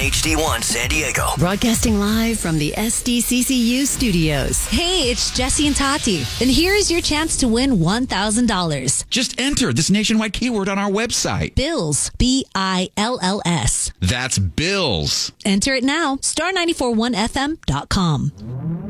HD1 San Diego. Broadcasting live from the SDCCU studios. Hey, it's Jesse and Tati. And here's your chance to win $1,000. Just enter this nationwide keyword on our website. Bills. BILLS. That's bills. Enter it now. Star941FM.com.